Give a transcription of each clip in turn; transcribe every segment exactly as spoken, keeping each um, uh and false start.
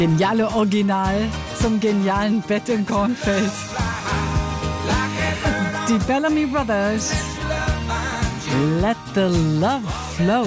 Geniale Original zum genialen Bett im Kornfeld. Die Bellamy Brothers. Let the love flow.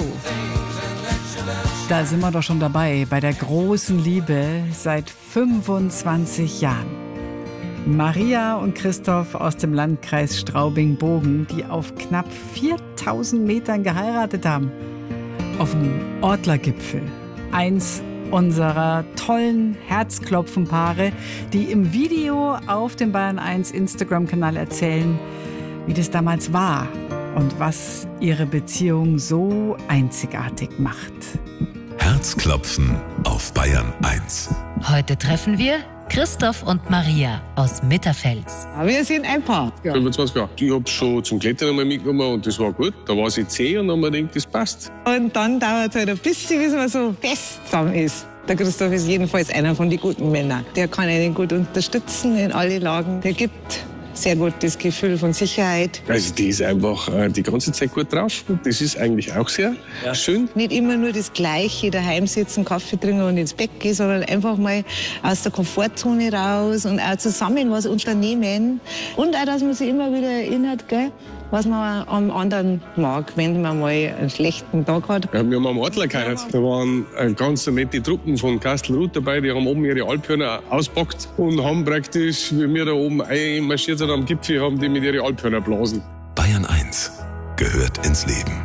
Da sind wir doch schon dabei, bei der großen Liebe seit fünfundzwanzig Jahren. Maria und Christoph aus dem Landkreis Straubing-Bogen, die auf knapp viertausend Metern geheiratet haben. Auf dem Ortlergipfel. Eins unserer tollen Herzklopfenpaare, die im Video auf dem Bayern eins Instagram-Kanal erzählen, wie das damals war und was ihre Beziehung so einzigartig macht. Herzklopfen auf Bayern eins. Heute treffen wir Christoph und Maria aus Mitterfels. Wir sind ein Paar. Ja. fünfundzwanzig Jahre. Ich habe schon zum Klettern einmal mitgenommen und das war gut. Da war sie zehn und dann haben wir gedacht, das passt. Und dann dauert es halt ein bisschen, bis man so fest zusammen ist. Der Christoph ist jedenfalls einer von den guten Männern. Der kann einen gut unterstützen in alle Lagen. Der gibt sehr gut das Gefühl von Sicherheit. Also die ist einfach äh, die ganze Zeit gut drauf. Und das ist eigentlich auch sehr ja. schön. Nicht immer nur das Gleiche, daheim sitzen, Kaffee trinken und ins Bett gehen, sondern einfach mal aus der Komfortzone raus und auch zusammen was unternehmen. Und auch, dass man sich immer wieder erinnert, gell, was man am anderen mag, wenn man mal einen schlechten Tag hat. Ja, wir haben am Adler geheiratet. Da waren ganz nette Truppen von Kastelruth dabei, die haben oben ihre Alphörner auspackt und haben praktisch, wie wir da oben einmarschiert sind am Gipfel, haben die mit ihren Alphörner blasen. Bayern eins gehört ins Leben.